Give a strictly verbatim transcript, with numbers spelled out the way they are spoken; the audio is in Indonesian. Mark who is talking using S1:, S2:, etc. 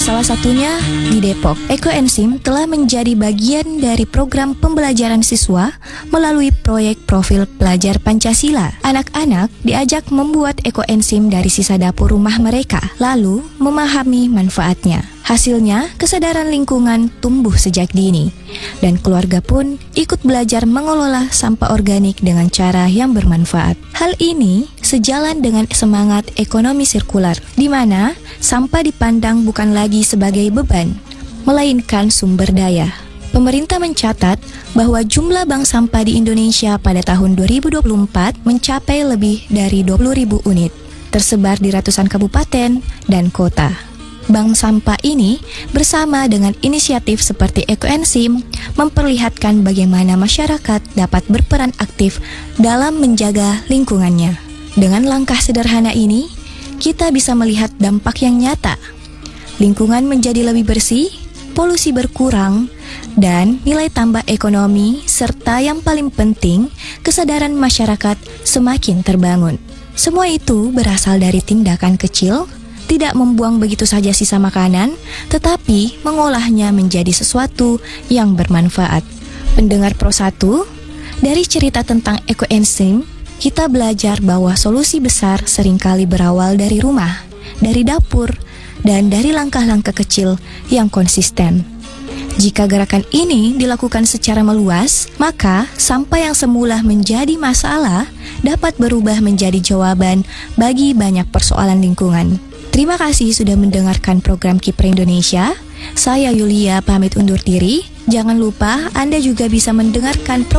S1: Salah satunya di Depok. Ekoenzim telah menjadi bagian dari program pembelajaran siswa melalui proyek profil pelajar Pancasila. Anak-anak diajak membuat ekoenzim dari sisa dapur rumah mereka, lalu memahami manfaatnya. Hasilnya, kesadaran lingkungan tumbuh sejak dini, dan keluarga pun ikut belajar mengelola sampah organik dengan cara yang bermanfaat. Hal ini sejalan dengan semangat ekonomi sirkular, di mana sampah dipandang bukan lagi sebagai beban, melainkan sumber daya. Pemerintah mencatat bahwa jumlah bank sampah di Indonesia pada tahun dua ribu dua puluh empat mencapai lebih dari dua puluh ribu unit, tersebar di ratusan kabupaten dan kota. Bank sampah ini bersama dengan inisiatif seperti Ekoenzim memperlihatkan bagaimana masyarakat dapat berperan aktif dalam menjaga lingkungannya. Dengan langkah sederhana ini, kita bisa melihat dampak yang nyata. Lingkungan menjadi lebih bersih, polusi berkurang, dan nilai tambah ekonomi, serta yang paling penting, kesadaran masyarakat semakin terbangun. Semua itu berasal dari tindakan kecil, tidak membuang begitu saja sisa makanan, tetapi mengolahnya menjadi sesuatu yang bermanfaat. Pendengar Pro satu, dari cerita tentang Ekoenzim, kita belajar bahwa solusi besar seringkali berawal dari rumah, dari dapur, dan dari langkah-langkah kecil yang konsisten. Jika gerakan ini dilakukan secara meluas, maka sampah yang semula menjadi masalah dapat berubah menjadi jawaban bagi banyak persoalan lingkungan. Terima kasih sudah mendengarkan program Kiprah Indonesia. Saya Yulia pamit undur diri. Jangan lupa Anda juga bisa mendengarkan program